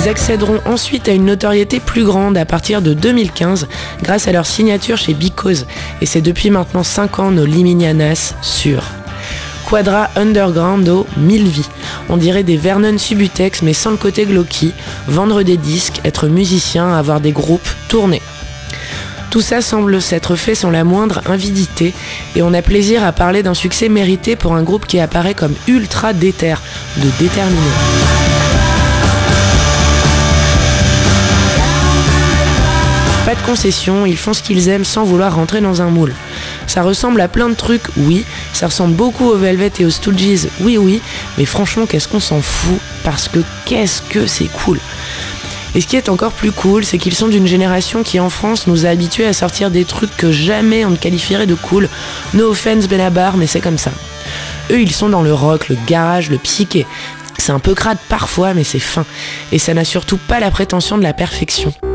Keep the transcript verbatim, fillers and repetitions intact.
accéderont ensuite à une notoriété plus grande à partir de deux mille quinze grâce à leur signature chez Because, et c'est depuis maintenant cinq ans nos Liminianas sûrs. Quadra Undergroundo, mille vies. On dirait des Vernon Subutex mais sans le côté glauqui, vendre des disques, être musicien, avoir des groupes, tourner. Tout ça semble s'être fait sans la moindre avidité et on a plaisir à parler d'un succès mérité pour un groupe qui apparaît comme ultra déter, de déterminé. Pas de concession, ils font ce qu'ils aiment sans vouloir rentrer dans un moule. Ça ressemble à plein de trucs, oui, ça ressemble beaucoup aux Velvet et aux Stooges, oui oui, mais franchement qu'est-ce qu'on s'en fout, parce que qu'est-ce que c'est cool. Et ce qui est encore plus cool, c'est qu'ils sont d'une génération qui en France nous a habitués à sortir des trucs que jamais on ne qualifierait de cool. No offense Benabar, mais c'est comme ça. Eux ils sont dans le rock, le garage, le psyché. C'est un peu crade parfois, mais c'est fin. Et ça n'a surtout pas la prétention de la perfection.